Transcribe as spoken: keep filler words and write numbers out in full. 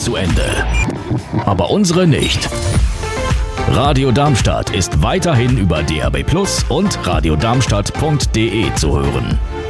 zu Ende. Aber unsere nicht. Radio Darmstadt ist weiterhin über D A B Plus und radio darmstadt punkt de zu hören.